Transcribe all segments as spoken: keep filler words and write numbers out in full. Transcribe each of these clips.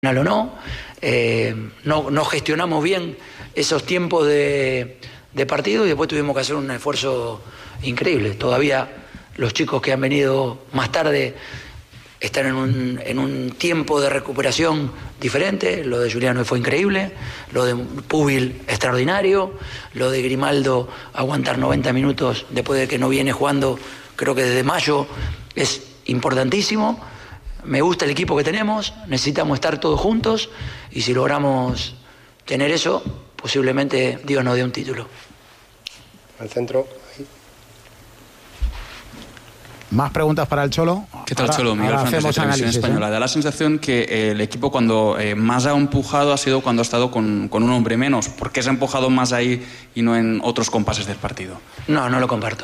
o no, eh, no, no gestionamos bien esos tiempos de, de partido y después tuvimos que hacer un esfuerzo increíble. Todavía los chicos que han venido más tarde están en un, en un tiempo de recuperación diferente. Lo de Juliano fue increíble, lo de Pubil extraordinario, lo de Grimaldo aguantar noventa minutos después de que no viene jugando, creo que desde mayo, es importantísimo. Me gusta el equipo que tenemos, necesitamos estar todos juntos y si logramos tener eso, posiblemente Dios nos dé un título. Al centro. Ahí. Más preguntas para el Cholo. ¿Qué tal, ahora, Cholo? Miguel ahora Fernández, de Televisión análisis, Española. ¿eh? Da la sensación que eh, el equipo cuando eh, más ha empujado ha sido cuando ha estado con, con un hombre menos. ¿Por qué se ha empujado más ahí y no en otros compases del partido? No, no lo comparto.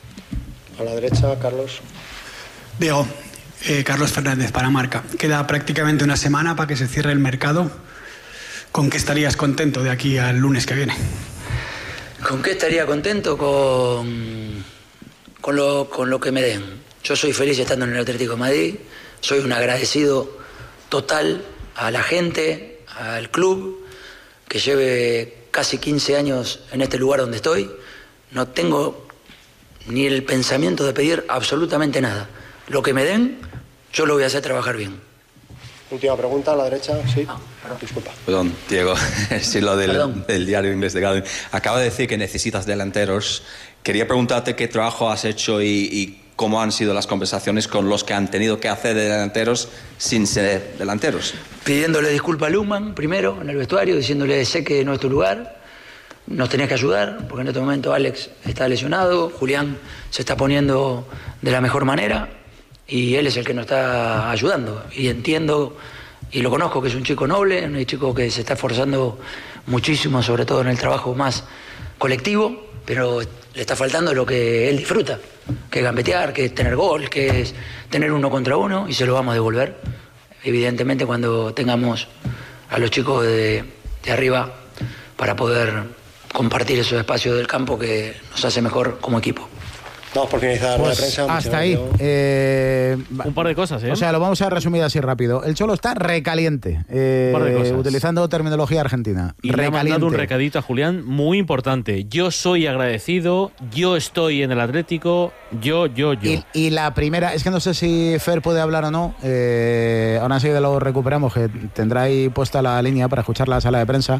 A la derecha, Carlos. Diego. Eh, Carlos Fernández para Marca. Queda prácticamente una semana para que se cierre el mercado. ¿Con qué estarías contento de aquí al lunes que viene? ¿Con qué estaría contento? Con, con, lo, con lo que me den. Yo soy feliz estando en el Atlético de Madrid. Soy un agradecido total a la gente, al club, que lleve casi quince años en este lugar donde estoy. No tengo ni el pensamiento de pedir absolutamente nada. Lo que me den, yo lo voy a hacer trabajar bien. Última pregunta, a la derecha, sí. Ah, perdón. Disculpa. Perdón, Diego, sí, lo del, Perdón. del diario inglés de Guardian. Acaba de decir que necesitas delanteros. Quería preguntarte qué trabajo has hecho y, y cómo han sido las conversaciones con los que han tenido que hacer de delanteros sin ser delanteros. Pidiéndole disculpas a Lukman primero en el vestuario, diciéndole sé que no es tu lugar, nos tenías que ayudar, porque en este momento Alex está lesionado, Julián se está poniendo de la mejor manera y él es el que nos está ayudando. Y entiendo y lo conozco que es un chico noble, un chico que se está esforzando muchísimo, sobre todo en el trabajo más colectivo, pero le está faltando lo que él disfruta, que es gambetear, que es tener gol, que es tener uno contra uno, y se lo vamos a devolver, evidentemente, cuando tengamos a los chicos de, de arriba para poder compartir esos espacios del campo que nos hace mejor como equipo. Vamos por finalizar Pues la prensa. hasta ahí. Eh, Un par de cosas, ¿eh? O sea, lo vamos a resumir así rápido. El Cholo está recaliente, eh, Un par de cosas. utilizando terminología argentina. Y le ha recaliente. mandado un recadito a Julián muy importante. Yo soy agradecido, yo estoy en el Atlético, yo, yo, yo. Y, y la primera, es que no sé si Fer puede hablar o no, eh, ahora enseguida lo recuperamos, que tendrá ahí puesta la línea para escuchar la sala de prensa.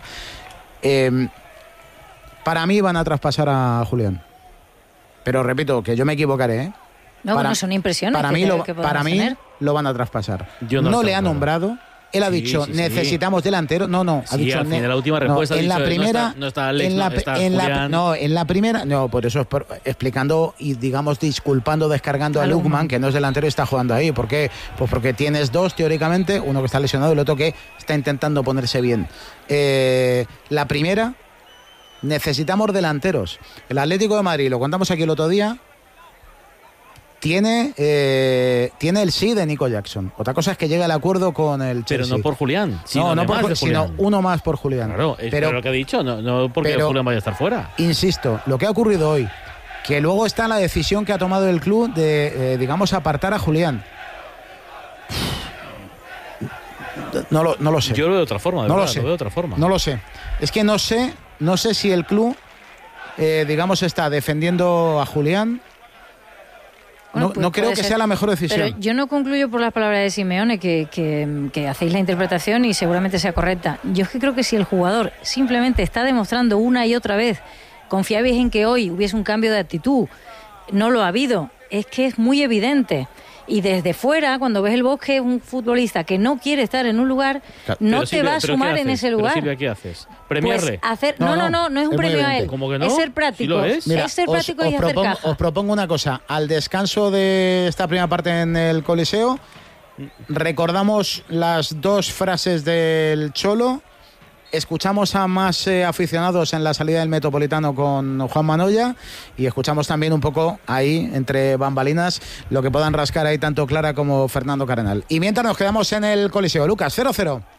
Eh, para mí van a traspasar a Julián. Pero repito, que yo me equivocaré, ¿eh? No, para, bueno, son impresiones para que, mí, lo, que para mí tener. lo van a traspasar. Yo no no lo le tengo ha claro. nombrado. Él ha Sí, dicho, sí, sí. necesitamos delantero. No, no, ha Sí, dicho... al ne- final, la última respuesta no, ha en la dicho, no primera, está- no está Alex, en la, no, está en la- Julián. no, en la primera... No, por eso es por- explicando y, digamos, disculpando, descargando a, A Lukman, Lukman. que no es delantero y está jugando ahí. ¿Por qué? Pues porque tienes dos, teóricamente, uno que está lesionado y el otro que está intentando ponerse bien. Eh, la primera, necesitamos delanteros. El Atlético de Madrid, lo contamos aquí el otro día, Tiene, eh, tiene el sí de Nico Jackson. Otra cosa es que llega el acuerdo con el Pero Chelsea. no por Julián, sino no, no por además Ju- de sino Julián. uno más por Julián. Claro, es pero, lo que he dicho, no, no porque pero- Julián vaya a estar fuera. insisto, lo que ha ocurrido hoy, que luego está la decisión que ha tomado el club de, eh, digamos, apartar a Julián. No lo, no lo sé. Yo lo veo de otra forma, de no lo verdad, sé. lo veo de otra forma. No lo sé. Es que no sé, no sé si el club, eh, digamos, está defendiendo a Julián. Bueno, no pues no creo puede que ser. sea la mejor decisión. Pero yo no concluyo por las palabras de Simeone, que, que, que hacéis la interpretación y seguramente sea correcta. Yo es que creo que si el jugador simplemente está demostrando una y otra vez, confiabais en que hoy hubiese un cambio de actitud, no lo ha habido, es que es muy evidente. Y desde fuera, cuando ves el Bosque, un futbolista que no quiere estar en un lugar, Claro. no Pero, te Silvia, va a ¿pero qué sumar en haces? ese Pero, lugar. Silvia, ¿qué haces? Pues ¿Premiarle? hacer, No, no, no, no, no, no es un es muy premio a evidente. él. ¿Cómo que no? Es ser ¿Sí práctico. lo es? Mira, es ser os- práctico os y hacer propongo, caja. os propongo una cosa. Al descanso de esta primera parte en el Coliseo, recordamos las dos frases del Cholo, escuchamos a más eh, aficionados en la salida del Metropolitano con Juan Manoya y escuchamos también un poco ahí, entre bambalinas, lo que puedan rascar ahí tanto Clara como Fernando Cardenal. Y mientras nos quedamos en el Coliseo. Lucas, cero cero.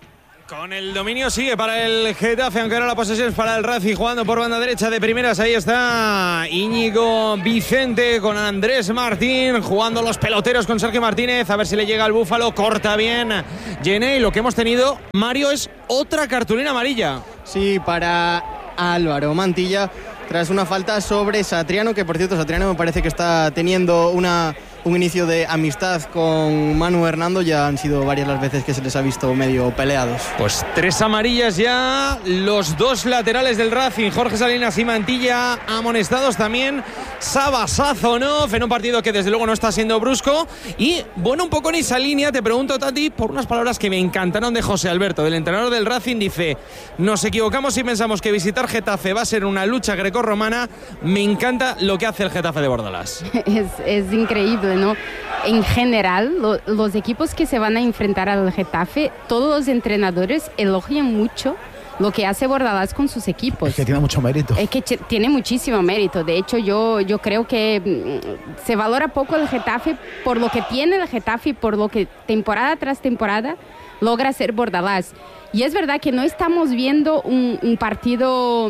Con el dominio sigue para el Getafe, aunque ahora la posesión es para el Racing, jugando por banda derecha de primeras. Ahí está Íñigo Vicente con Andrés Martín, jugando los peloteros con Sergio Martínez, a ver si le llega al Búfalo. Corta bien Jenné, y lo que hemos tenido, Mario, es otra cartulina amarilla. Sí, para Álvaro Mantilla, tras una falta sobre Satriano, que por cierto Satriano me parece que está teniendo una... un inicio de amistad con Manu Hernando. Ya han sido varias las veces que se les ha visto medio peleados. Pues tres amarillas ya, los dos laterales del Racing, Jorge Salinas y Mantilla, amonestados también. Saba Sazonov, en un partido que desde luego no está siendo brusco. Y bueno, un poco en esa línea te pregunto, Tati, por unas palabras que me encantaron de José Alberto, del entrenador del Racing. Dice: nos equivocamos si pensamos que visitar Getafe va a ser una lucha grecorromana. Me encanta lo que hace el Getafe de Bordalás. Es, es increíble, ¿no? En general, lo, los equipos que se van a enfrentar al Getafe, todos los entrenadores elogian mucho lo que hace Bordalás con sus equipos. Es que tiene mucho mérito. Es que tiene muchísimo mérito. De hecho, yo, yo creo que mm, se valora poco el Getafe por lo que tiene el Getafe y por lo que temporada tras temporada logra hacer Bordalás. Y es verdad que no estamos viendo un, un partido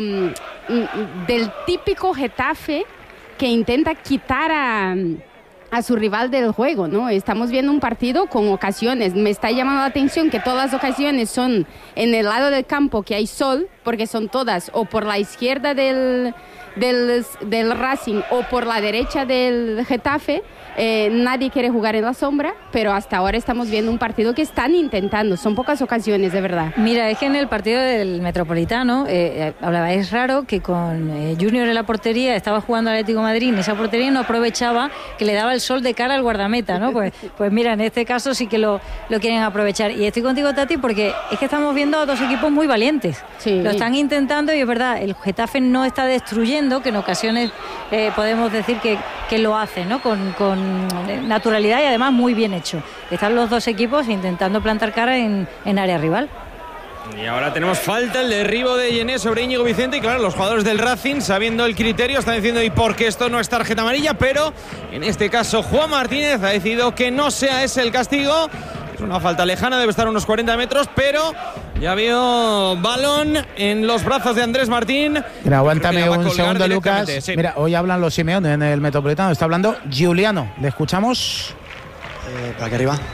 mm, del típico Getafe que intenta quitar a... a su rival del juego, ¿no? Estamos viendo un partido con ocasiones. Me está llamando la atención que todas las ocasiones son en el lado del campo que hay sol, porque son todas o por la izquierda del, del, del Racing o por la derecha del Getafe. Eh, nadie quiere jugar en la sombra, pero hasta ahora estamos viendo un partido que están intentando. Son pocas ocasiones, de verdad. Mira, es que en el partido del Metropolitano, eh, hablaba, es raro que con eh, Junior en la portería estaba jugando Atlético de Madrid, en esa portería no aprovechaba que le daba el sol de cara al guardameta, ¿no? Pues, pues mira, en este caso sí que lo, lo quieren aprovechar. Y estoy contigo, Tati, porque es que estamos viendo a dos equipos muy valientes. Sí. Lo están intentando y es verdad, el Getafe no está destruyendo, que en ocasiones eh, podemos decir que, que lo hace, ¿no? Con, con naturalidad y además muy bien hecho. Están los dos equipos intentando plantar cara en, en área rival. Y ahora tenemos falta, el derribo de Jenné sobre Íñigo Vicente. Y claro, los jugadores del Racing, sabiendo el criterio, están diciendo: ¿y por qué esto no es tarjeta amarilla? Pero en este caso Juan Martínez ha decidido que no sea ese el castigo. Es una falta lejana, debe estar a unos cuarenta metros, pero ya vio balón en los brazos de Andrés Martín. Mira, aguántame un segundo, Lucas. Sí. Mira, hoy hablan los Simeone en el Metropolitano. Está hablando Giuliano. ¿Le escuchamos? Eh, para aquí arriba.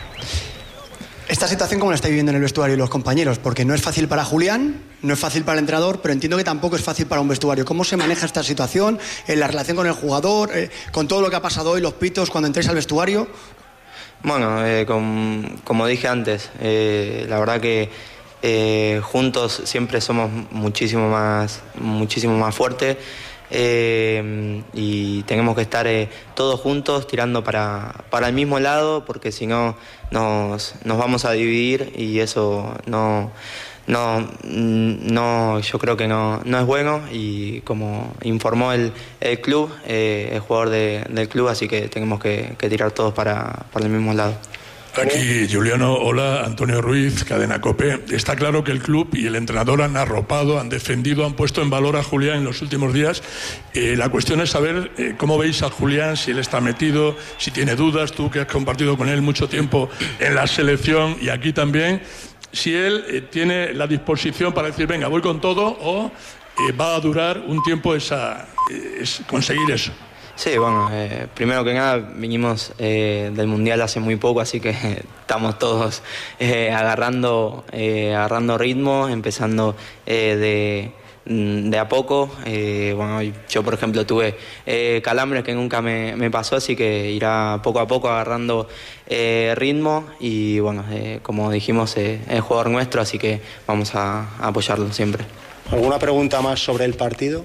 Esta situación, ¿cómo la estáis viviendo en el vestuario y los compañeros? Porque no es fácil para Julián, no es fácil para el entrenador, pero entiendo que tampoco es fácil para un vestuario. ¿Cómo se maneja esta situación, en la relación con el jugador, eh, con todo lo que ha pasado hoy, los pitos, cuando entréis al vestuario? Bueno, eh, con, como dije antes, eh, la verdad que eh, juntos siempre somos muchísimo más, muchísimo más fuertes. Eh, y tenemos que estar eh, todos juntos tirando para, para el mismo lado, porque si no nos, nos vamos a dividir y eso no, no, no yo creo que no, no es bueno. Y como informó el, el club, eh, el jugador de, del club, así que tenemos que, que tirar todos para, para el mismo lado. Aquí, Giuliano, hola, Antonio Ruiz, Cadena COPE. Está claro que el club y el entrenador han arropado, han defendido, han puesto en valor a Julián en los últimos días. Eh, la cuestión es saber eh, cómo veis a Julián, si él está metido, si tiene dudas, tú que has compartido con él mucho tiempo en la selección y aquí también, si él eh, tiene la disposición para decir, venga, voy con todo, o eh, va a durar un tiempo esa, eh, es conseguir eso. Sí, bueno, eh, primero que nada vinimos eh, del Mundial hace muy poco, así que eh, estamos todos eh, agarrando, eh, agarrando ritmo, empezando eh, de, de a poco. Eh, bueno, yo, por ejemplo, tuve eh, calambres que nunca me, me pasó, así que irá poco a poco agarrando eh, ritmo y, bueno, eh, como dijimos, eh, es jugador nuestro, así que vamos a, a apoyarlo siempre. ¿Alguna pregunta más sobre el partido?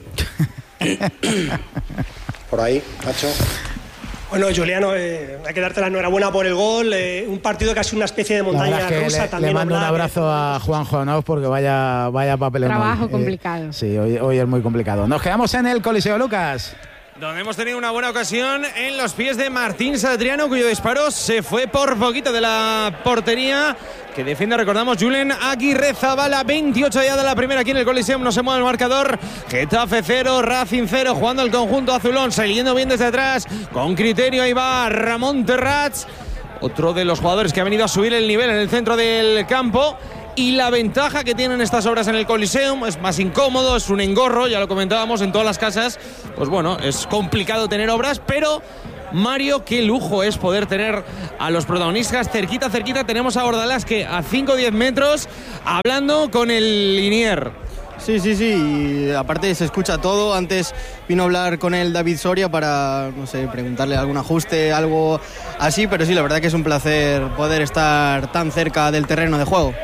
Por ahí, Nacho. Bueno, Giuliano, eh, hay que darte la enhorabuena por el gol. Eh, un partido que ha sido una especie de montaña es que rusa le, también. Le mando un Oblak, abrazo a Juanjo Anauz porque vaya, vaya papelón. Trabajo hoy. complicado. Eh, sí, hoy, hoy es muy complicado. Nos quedamos en el Coliseo, Lucas. Donde hemos tenido una buena ocasión en los pies de Martín Satriano, cuyo disparo se fue por poquito de la portería. Que defiende, recordamos, Julen Aguirrezabala, veintiocho ya de la primera aquí en el Coliseum. No se mueve el marcador. Getafe cero, Racing cero, jugando el conjunto azulón, saliendo bien desde atrás. Con criterio, ahí va Ramón Terrats, otro de los jugadores que ha venido a subir el nivel en el centro del campo. y la ventaja que tienen estas obras en el Coliseum es más incómodo, es un engorro, ya lo comentábamos, en todas las casas, pues bueno, es complicado tener obras, pero Mario, qué lujo es poder tener a los protagonistas cerquita, cerquita. Tenemos a Bordalás que a cinco o diez metros hablando con el linier. Sí, sí, sí, y aparte se escucha todo. Antes vino a hablar con él David Soria para, no sé, preguntarle algún ajuste, algo así, pero sí, la verdad que es un placer poder estar tan cerca del terreno de juego.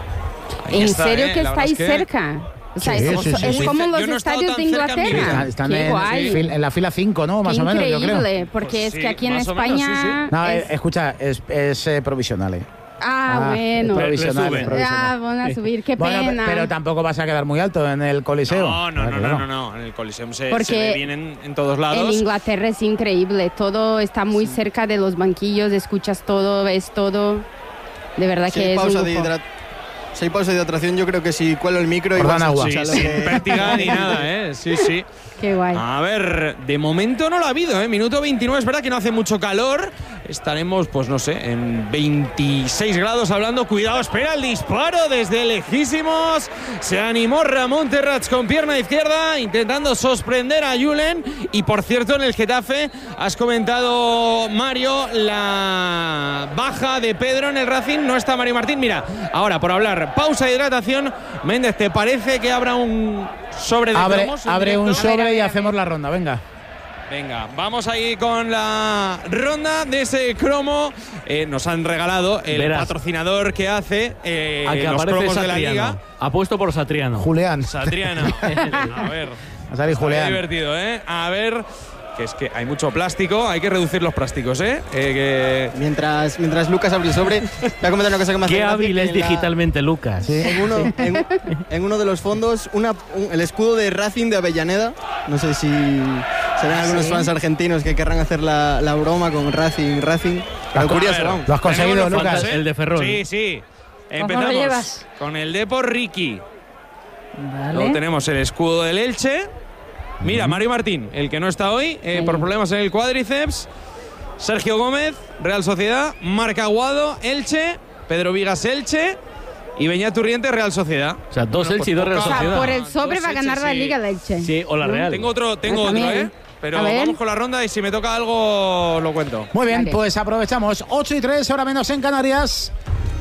¿En está, serio eh? que estáis que... cerca? O sea, sí, es, sí, sí, es sí. como los no estadios de Inglaterra. Están en, en, en la fila cinco, ¿no? Más Qué o menos, increíble, yo creo. Porque pues es sí, que aquí en España... Menos, sí, sí. No, es... escucha, es, es eh, provisional, ¿eh? Ah, ah, bueno. Provisional, le provisional. Ah, van a subir, qué bueno, pena. Pero tampoco vas a quedar muy alto en el Coliseo. No, no, no, no, no, no. En el Coliseo se, Porque se ve bien en, en todos lados. En Inglaterra es increíble, todo está muy sí. cerca de los banquillos, escuchas todo, ves todo. De verdad sí, que es pausa un de lujo. hidrat- Si hay pausa de hidratación, yo creo que si cuelo el micro y vas agua. Sí, a sin que... pértiga ni nada, ¿eh? Sí, sí. Qué guay. A ver, de momento no lo ha habido, ¿eh? Minuto veintinueve, es verdad que no hace mucho calor. Estaremos, pues no sé, en veintiséis grados hablando. Cuidado, espera el disparo desde lejísimos. Se animó Ramón Terrats con pierna izquierda, intentando sorprender a Julen. Y por cierto, en el Getafe, has comentado, Mario, la baja de Pedro en el Racing. No está Mario Martín. Mira, ahora por hablar, pausa de hidratación. Méndez, ¿te parece que habrá un sobre de abre, cromos? Un abre un sobre a ver, a ver, y a ver. hacemos la ronda, venga. Venga, vamos ahí con la ronda de ese cromo. Eh, nos han regalado el Verás. patrocinador que hace eh, a que los aparece cromos Satriano. de la liga. Apuesto por Satriano. Julián. Satriano. A ver. A salir Julián. Está divertido, ¿eh? A ver. Que es que hay mucho plástico, hay que reducir los plásticos, ¿eh? eh que... Mientras, mientras Lucas abre el sobre, voy a comentar una cosa que me hace Qué gracia, hábil que es en la- digitalmente Lucas. Sí. En uno, en, en uno de los fondos, una, un- el escudo de Racing de Avellaneda. No sé si serán algunos Sí. fans argentinos que querrán hacer la, la broma con Racing, Racing. Pero curioso, vamos. Lo has conseguido, Tenemos los Lucas. fondos, ¿eh? El de Ferrol. Sí, sí. ¿Cómo Empezamos lo llevas? con el Depor Ricky. Vale. Luego tenemos el escudo del Elche. Mira, Mario Martín, el que no está hoy, eh, Sí. por problemas en el cuádriceps. Sergio Gómez, Real Sociedad. Marc Aguado, Elche. Pedro Vigas, Elche. Y Beñat Turriente, Real Sociedad. O sea, dos Bueno, Elche y dos pues Real O sea, Sociedad. por el sobre Dos va a ganar Elche, la sí. Liga del Elche. Sí, o la Real. Tengo otro, tengo Ah, otro, también. ¿eh? Pero A ver. vamos con la ronda y si me toca algo, lo cuento. Muy bien, Vale. pues aprovechamos. ocho y tres, ahora menos en Canarias.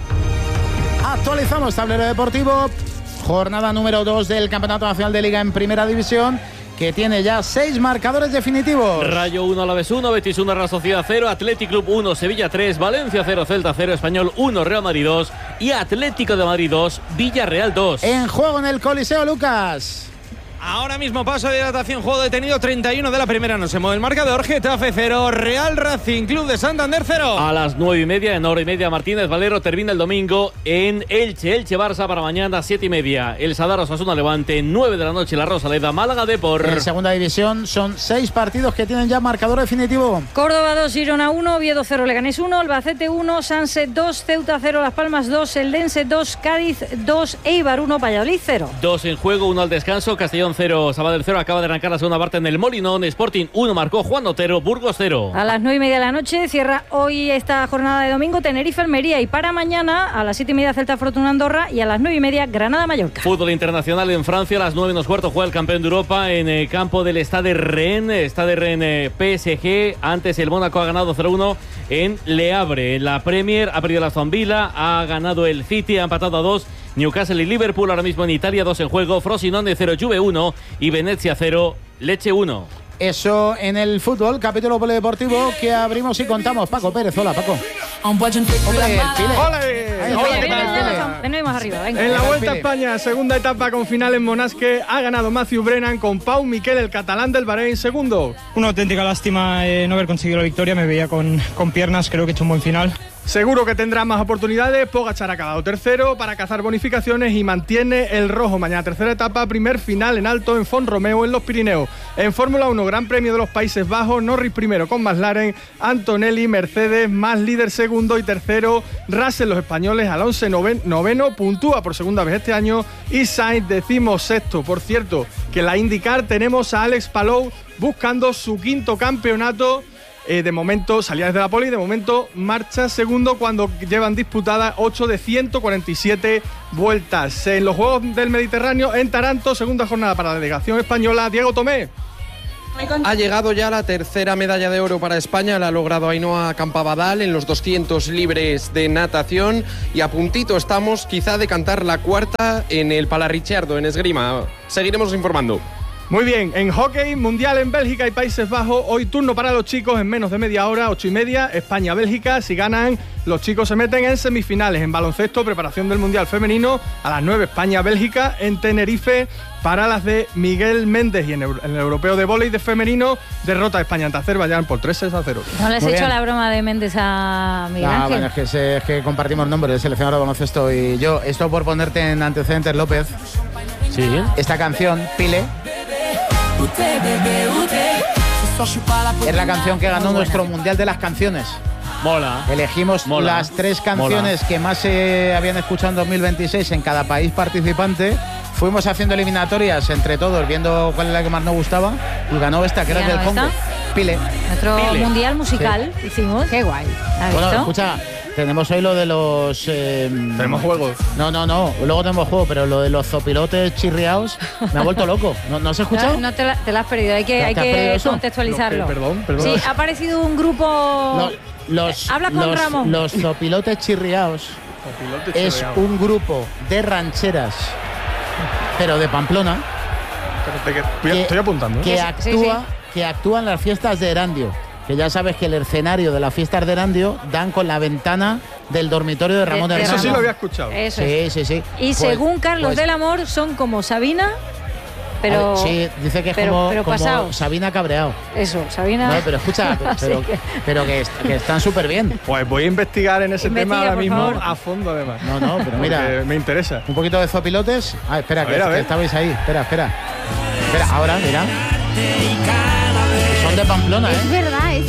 Actualizamos tablero deportivo. Jornada número dos del Campeonato Nacional de Liga en Primera División, que tiene ya seis marcadores definitivos. Rayo uno, Alavés uno, Betis uno, Real Sociedad cero, Athletic Club uno, Sevilla tres, Valencia cero, Celta cero, Español uno, Real Madrid dos y Atlético de Madrid dos, Villarreal dos. En juego en el Coliseo, Lucas. Ahora mismo paso de hidratación, juego detenido, treinta y uno de la primera. No se mueve el marcador. Getafe cero, Real Racing Club de Santander cero. A las nueve y media, en hora y media, Martínez Valero termina el domingo en Elche. Elche Barça para mañana, siete y media. El Sadar Osasuna Levante, nueve de la noche, la Rosaleda, Málaga Depor. En segunda división son seis partidos que tienen ya marcador definitivo. Córdoba dos, Girona uno, Oviedo cero, Leganés uno, Albacete uno, Sanse dos, Ceuta cero, Las Palmas dos, Eldense dos, Cádiz dos, Eibar uno, Valladolid cero. Dos en juego, uno al descanso, Castellón cero, Sabadell cero. Acaba de arrancar la segunda parte en el Molinón. Sporting uno, marcó Juan Otero, Burgos cero. A las nueve y media de la noche cierra hoy esta jornada de domingo Tenerife Almería, y para mañana a las siete y media Celta Fortuna Andorra y a las nueve y media Granada Mallorca. Fútbol internacional en Francia, a las nueve menos cuarto juega el campeón de Europa en el campo del Stade Rennes. Stade Rennes P S G. Antes el Mónaco ha ganado cero uno en Le Havre. En la Premier ha perdido la Aston Villa, ha ganado el City, ha empatado a dos Newcastle y Liverpool. Ahora mismo en Italia, dos en juego, Frosinone cero, Juve uno y Venezia cero, Lecce uno. Eso en el fútbol, capítulo polideportivo que abrimos y contamos. Paco Pérez, hola Paco. Hombre, el Pile. ¡Ole! Ahí está, Hola, el ¿qué tal? Pile. De nuevo más arriba, venga. En la Vuelta a Pile. España, segunda etapa con final en Monasque, ha ganado Matthew Brennan con Pau Miquel, el catalán del Bahrein, segundo. Una auténtica lástima eh, no haber conseguido la victoria, me veía con, con piernas, creo que he hecho un buen final. Seguro que tendrá más oportunidades. Pogačar ha acabado tercero para cazar bonificaciones y mantiene el rojo. Mañana tercera etapa, primer final en alto en Font Romeu en los Pirineos. En Fórmula uno, Gran Premio de los Países Bajos, Norris primero con McLaren, Antonelli, Mercedes, más líder segundo y tercero, Russell, los españoles, Alonso noven, noveno, puntúa por segunda vez este año y Sainz decimo sexto. Por cierto, que en la IndyCar tenemos a Alex Palou buscando su quinto campeonato Eh, de momento salía desde la pole y de momento marcha segundo cuando llevan disputadas ocho de ciento cuarenta y siete vueltas. En los Juegos del Mediterráneo, en Taranto, segunda jornada para la delegación española. Diego Tomé. Ha llegado ya la tercera medalla de oro para España, la ha logrado Ainhoa Campabadal en los doscientos libres de natación y a puntito estamos quizá de cantar la cuarta en el Palarricciardo, en esgrima. Seguiremos informando. Muy bien, en hockey mundial en Bélgica y Países Bajos, hoy turno para los chicos en menos de media hora, ocho y media, España-Bélgica. Si ganan, los chicos se meten en semifinales. En baloncesto, preparación del mundial femenino, a las nueve España-Bélgica en Tenerife para las de Miguel Méndez. Y en el, en el europeo de vóley de femenino, derrota a España ante Azerbaiyán por tres a cero. ¿No les Muy he hecho bien. la broma de Méndez a Miguel Ah, Ángel? bueno, es que, se- es que compartimos nombres, el seleccionador de baloncesto y yo. Esto por ponerte en antecedentes, López. Sí. Esta canción, Pile, es la canción que ganó nuestro Mundial de las Canciones. Mola. Elegimos Mola. las tres canciones Mola. que más se habían escuchado en dos mil veintiséis en cada país participante. Fuimos haciendo eliminatorias entre todos, viendo cuál es la que más nos gustaba, y ganó esta, que ¿Y era del ganó Congo. esta? Pile. Nuestro Pile. mundial musical hicimos. Qué guay. ¿Has Bueno, visto? escucha, tenemos hoy lo de los... eh, Tenemos juegos. No, no, no, luego tenemos juego, pero lo de los zopilotes chirriados me ha vuelto loco. ¿No, ¿no has escuchado? No, no te, la, te la has perdido, hay que, ¿Te hay has perdido que eso? contextualizarlo. No, perdón, perdón. Sí, ha aparecido un grupo... Los, Habla con los, Ramón. Los zopilotes chirriados es chirriaos. un grupo de rancheras, pero de Pamplona, Espérate que- voy a- Estoy apuntando. ¿eh? que actúa, que actúa en las fiestas de Erandio. Que ya sabes que el escenario de las fiestas de Erandio dan con la ventana del dormitorio de Ramón De- de Hernández. Eso sí lo había escuchado. Eso Sí, es. sí, sí. Y Pues- según Carlos pues- del Amor, son como Sabina, pero... A ver, sí, dice que es pero- como, pero como pasados. Sabina Cabreado. Eso, Sabina... No, pero escucha, Así pero, que- pero que, est- que están súper bien. Pues voy a investigar en ese Investiga, tema ahora por mismo favor. a fondo, además. No, no, pero mira. Porque me interesa. Un poquito de zopilotes. Ah, espera, A que, ver, a que ver. estabais ahí. Espera, espera. Espera, ahora, mira. Son de Pamplona, Es ¿eh? verdad,